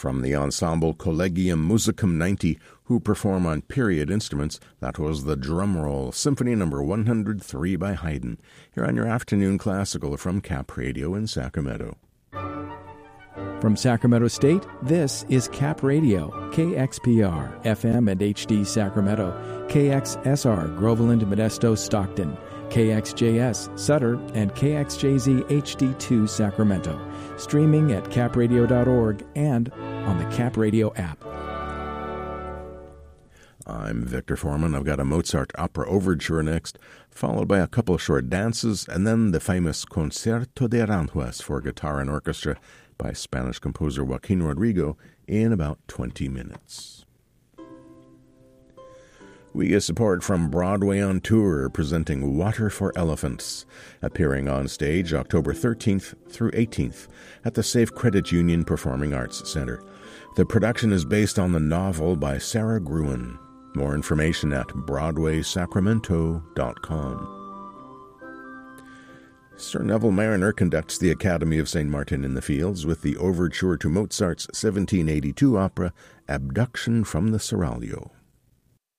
From the ensemble Collegium Musicum 90, who perform on period instruments, that was the Drumroll, Symphony No. 103 by Haydn, here on your afternoon classical from Cap Radio in Sacramento. From Sacramento State, this is Cap Radio, KXPR, FM and HD Sacramento, KXSR, Groveland, Modesto, Stockton, KXJS, Sutter, and KXJZ HD2 Sacramento, streaming at capradio.org and on the Cap Radio app. I'm Victor Foreman. I've got a Mozart opera overture next, followed by a couple of short dances, and then the famous Concerto de Aranjuez for guitar and orchestra by Spanish composer Joaquin Rodrigo in about 20 minutes. We get support from Broadway on Tour, presenting Water for Elephants, appearing on stage October 13th through 18th at the Safe Credit Union Performing Arts Center. The production is based on the novel by Sarah Gruen. More information at BroadwaySacramento.com. Sir Neville Marriner conducts the Academy of St. Martin in the Fields with the overture to Mozart's 1782 opera, Abduction from the Seraglio.